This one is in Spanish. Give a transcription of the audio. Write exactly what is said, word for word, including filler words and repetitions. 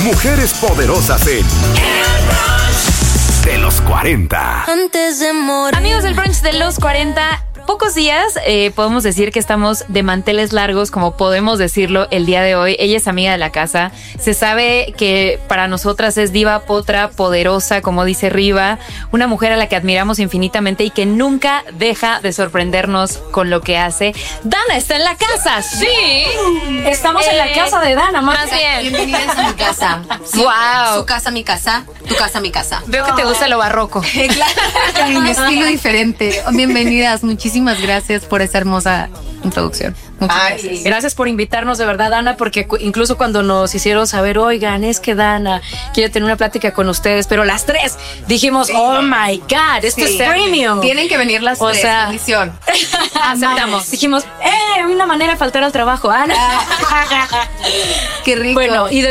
Mujeres poderosas en de los cuarenta. Antes de morir. Amigos del brunch de los cuarenta, pocos días eh, podemos decir que estamos de manteles largos, como podemos decirlo el día de hoy. Ella es amiga de la casa. Se sabe que para nosotras es diva, potra, poderosa, como dice Riva. Una mujer a la que admiramos infinitamente y que nunca deja de sorprendernos con lo que hace. Dana está en la casa, sí. Estamos eh, en la casa de Dana, más, más bien. Bienvenidas a mi casa. Sí, Wow. Su casa, mi casa. Tu casa, mi casa. Veo que te gusta lo barroco. Claro, mi estilo diferente. Bienvenidas, muchísimas gracias por esa hermosa introducción. Muchas Ay, gracias. gracias por invitarnos, de verdad, Dana, porque cu- incluso cuando nos hicieron saber, oigan, es que Dana quiere tener una plática con ustedes, pero las tres dijimos, sí. Oh my God, esto Sí. es premium. Tienen que venir las O tres. sea, Bendición. Aceptamos. Dijimos, eh, una manera de faltar al trabajo, Ana. Qué rico. Bueno, y de